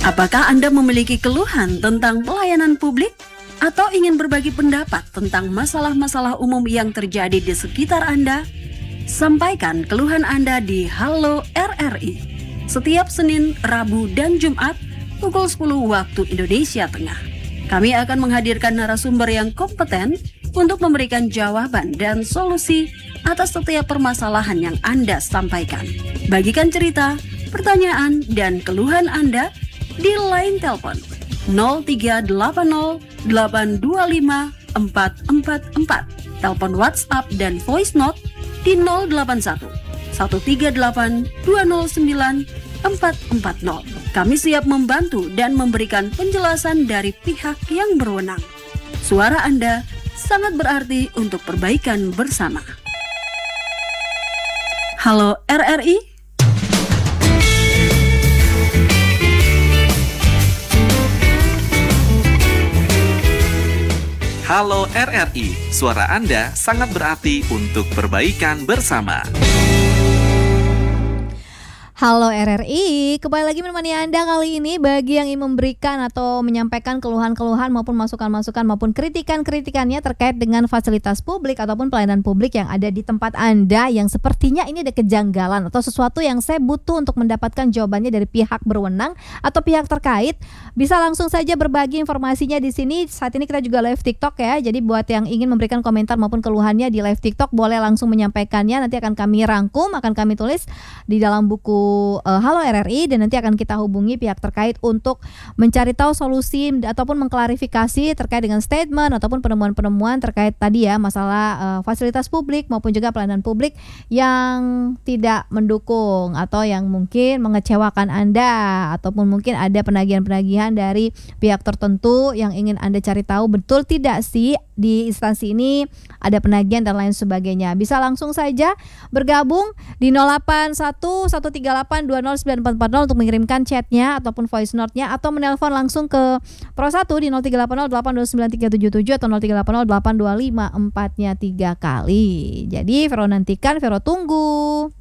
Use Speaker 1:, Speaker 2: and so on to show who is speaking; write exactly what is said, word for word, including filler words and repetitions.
Speaker 1: Apakah Anda memiliki keluhan tentang pelayanan publik? Atau ingin berbagi pendapat tentang masalah-masalah umum yang terjadi di sekitar Anda? Sampaikan keluhan Anda di Halo R R I setiap Senin, Rabu, dan Jumat pukul sepuluh waktu Indonesia Tengah. Kami akan menghadirkan narasumber yang kompeten untuk memberikan jawaban dan solusi atas setiap permasalahan yang Anda sampaikan. Bagikan cerita, pertanyaan, dan keluhan Anda di line telepon nol tiga delapan nol delapan dua lima empat empat empat, telepon WhatsApp dan voice note di nol delapan satu satu tiga delapan dua nol sembilan empat empat nol. Kami siap membantu dan memberikan penjelasan dari pihak yang berwenang. Suara Anda sangat berarti untuk perbaikan bersama. Halo R R I.
Speaker 2: Halo R R I, suara Anda sangat berarti untuk perbaikan bersama.
Speaker 3: Halo R R I, kembali lagi menemani Anda kali ini bagi yang ingin memberikan atau menyampaikan keluhan-keluhan maupun masukan-masukan maupun kritikan-kritikannya terkait dengan fasilitas publik ataupun pelayanan publik yang ada di tempat Anda yang sepertinya ini ada kejanggalan atau sesuatu yang saya butuh untuk mendapatkan jawabannya dari pihak berwenang atau pihak terkait. Bisa langsung saja berbagi informasinya di sini. Saat ini kita juga live TikTok ya. Jadi buat yang ingin memberikan komentar maupun keluhannya di live TikTok boleh langsung menyampaikannya. Nanti akan kami rangkum, akan kami tulis di dalam buku uh, Halo R R I dan nanti akan kita hubungi pihak terkait untuk mencari tahu solusi ataupun mengklarifikasi terkait dengan statement ataupun penemuan-penemuan terkait tadi ya masalah uh, fasilitas publik maupun juga pelayanan publik yang tidak mendukung atau yang mungkin mengecewakan Anda ataupun mungkin ada penagihan-penagihan dari pihak tertentu yang ingin Anda cari tahu betul tidak sih di instansi ini ada penagihan dan lain sebagainya. Bisa langsung saja bergabung di nol delapan satu satu tiga delapan dua nol sembilan empat empat nol untuk mengirimkan chatnya ataupun voice note-nya atau menelpon langsung ke Pro satu di nol tiga delapan nol delapan dua sembilan tiga tujuh tujuh atau nol tiga delapan nol delapan dua lima empat-nya tiga kali. Jadi Vero nantikan, Vero tunggu.